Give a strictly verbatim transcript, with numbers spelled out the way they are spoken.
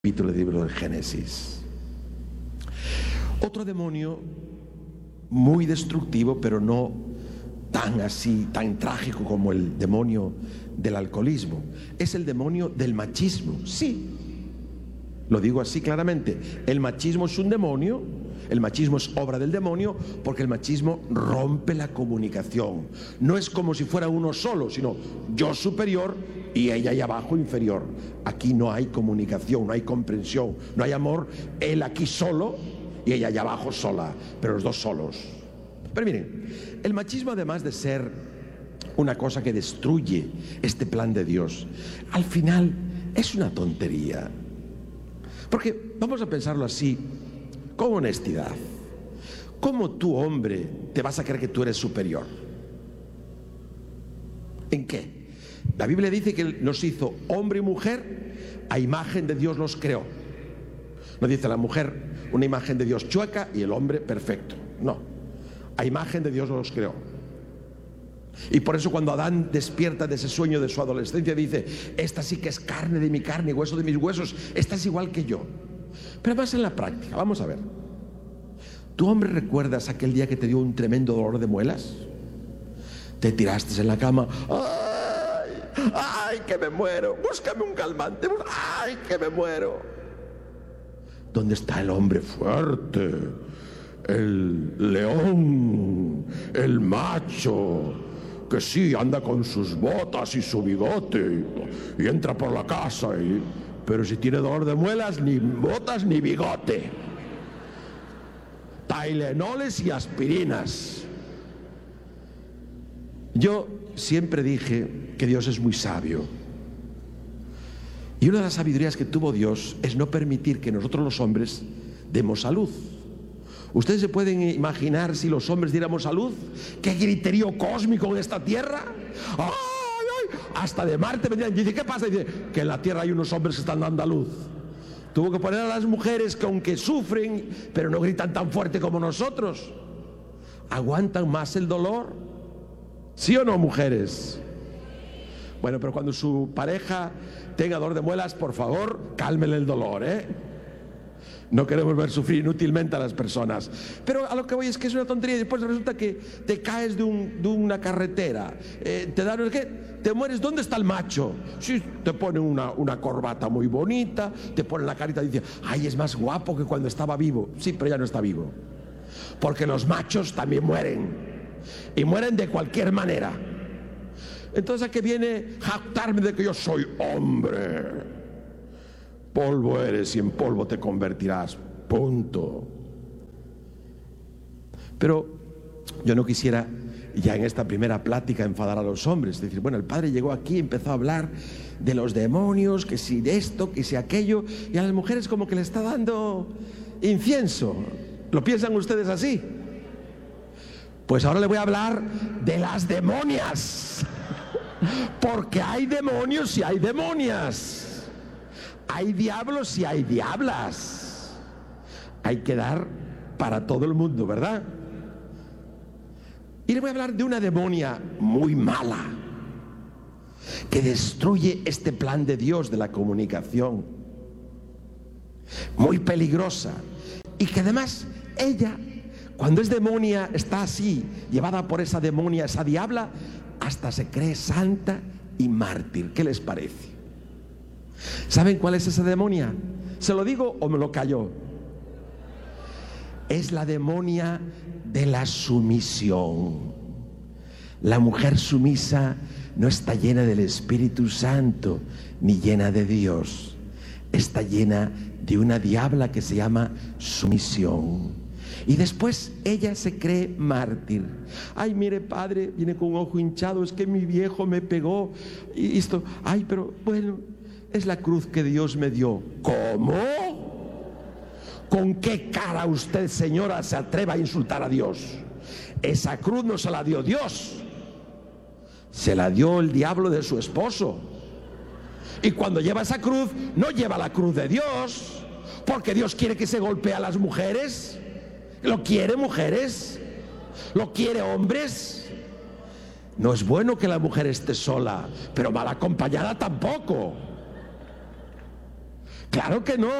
capítulo del libro del Génesis. Otro demonio muy destructivo, pero no tan así, tan trágico como el demonio del alcoholismo, es el demonio del machismo. Sí, lo digo así claramente, el machismo es un demonio, el machismo es obra del demonio, porque el machismo rompe la comunicación. No es como si fuera uno solo, sino yo superior y ella ahí abajo inferior. Aquí no hay comunicación, no hay comprensión, no hay amor. Él aquí solo y ella allá abajo sola, pero los dos solos. Pero miren, el machismo, además de ser una cosa que destruye este plan de Dios, al final es una tontería. Porque vamos a pensarlo así, con honestidad. ¿Cómo tú, hombre, te vas a creer que tú eres superior? ¿En qué? La Biblia dice que nos hizo hombre y mujer, a imagen de Dios los creó. No dice la mujer una imagen de Dios chueca y el hombre perfecto. No, a imagen de Dios los creó. Y por eso cuando Adán despierta de ese sueño de su adolescencia, dice: esta sí que es carne de mi carne y hueso de mis huesos, esta es igual que yo. Pero más en la práctica, vamos a ver. ¿Tú, hombre, recuerdas aquel día que te dio un tremendo dolor de muelas? Te tiraste en la cama: ¡ay, ay, que me muero! Búscame un calmante, ¡ay, que me muero! ¿Dónde está el hombre fuerte? El león, el macho, que sí, anda con sus botas y su bigote y entra por la casa, y, pero si tiene dolor de muelas, ni botas ni bigote. Tylenoles y aspirinas. Yo siempre dije que Dios es muy sabio. Y una de las sabidurías que tuvo Dios es no permitir que nosotros los hombres demos salud. ¿Ustedes se pueden imaginar si los hombres diéramos salud? ¿Qué griterío cósmico en esta tierra? ¡Ay, ay! Hasta de Marte vendrían y dicen: ¿qué pasa? Y dice que en la tierra hay unos hombres que están dando a luz. Tuvo que poner a las mujeres que, aunque sufren, pero no gritan tan fuerte como nosotros, aguantan más el dolor. ¿Sí o no, mujeres? Bueno, pero cuando su pareja tenga dolor de muelas, por favor, cálmele el dolor, ¿eh? No queremos ver sufrir inútilmente a las personas. Pero a lo que voy es que es una tontería. Y después resulta que te caes de, un, de una carretera, eh, te dan el qué, te mueres. ¿Dónde está el macho? Sí, te ponen una, una corbata muy bonita, te ponen la carita y dicen: ay, es más guapo que cuando estaba vivo. Sí, pero ya no está vivo. Porque los machos también mueren. Y mueren de cualquier manera. Entonces, ¿a qué viene jactarme de que yo soy hombre? Polvo eres y en polvo te convertirás. Punto. Pero yo no quisiera ya en esta primera plática enfadar a los hombres. Es decir, bueno, el padre llegó aquí y empezó a hablar de los demonios, que si de esto, que si aquello, y a las mujeres como que le está dando incienso. ¿Lo piensan ustedes así? Pues ahora le voy a hablar de las demonias. Porque hay demonios y hay demonias. Hay diablos y hay diablas. Hay que dar para todo el mundo, ¿verdad? Y le voy a hablar de una demonia muy mala, que destruye este plan de Dios de la comunicación. Muy peligrosa. Y que además ella, cuando es demonia, está así, llevada por esa demonia, esa diabla, hasta se cree santa y mártir. ¿Qué les parece? ¿Saben cuál es esa demonia? ¿Se lo digo o me lo calló? Es la demonia de la sumisión. La mujer sumisa no está llena del Espíritu Santo ni llena de Dios. Está llena de una diabla que se llama sumisión. Y después ella se cree mártir. Ay, mire, padre, viene con un ojo hinchado, es que mi viejo me pegó y esto. Ay, pero bueno, es la cruz que Dios me dio. ¿Cómo? ¿Con qué cara usted, señora, se atreve a insultar a Dios? Esa cruz no se la dio Dios, se la dio el diablo de su esposo. Y cuando lleva esa cruz, no lleva la cruz de Dios, porque Dios quiere que se golpee a las mujeres. ¿Lo quiere, mujeres? ¿Lo quiere, hombres? No es bueno que la mujer esté sola, pero mal acompañada tampoco. Claro que no.